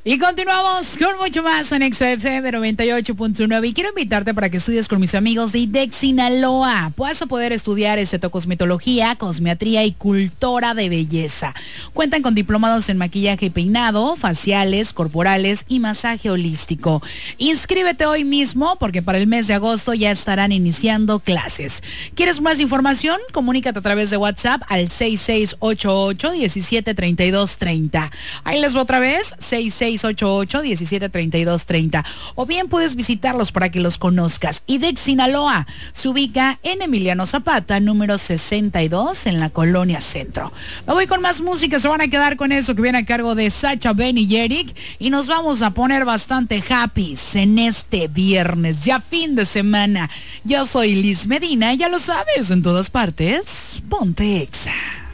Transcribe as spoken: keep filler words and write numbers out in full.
Y continuamos con mucho más en X F M noventa y ocho punto nueve y quiero invitarte para que estudies con mis amigos de IDEC Sinaloa. Vas a poder estudiar estetocosmetología, cosmetría y cultura de belleza. Cuentan con diplomados en maquillaje y peinado, faciales, corporales y masaje holístico. Inscríbete hoy mismo porque para el mes de agosto ya estarán iniciando clases. ¿Quieres más información? Comunícate a través de WhatsApp al seis seis ocho ocho, diecisiete treinta y dos treinta. Ahí les voy otra vez, seis seis ocho ocho, diecisiete treinta y dos treinta. O bien puedes visitarlos para que los conozcas. IDEC Sinaloa se ubica en Emiliano Zapata, número sesenta y dos, en la Colonia Centro. Me voy con más música, se van a quedar con eso que viene a cargo de Sacha, Ben y Eric. Y nos vamos a poner bastante happy en este viernes, ya fin de semana. Yo soy Liz Medina, ya lo sabes, en todas partes, ponte Exa.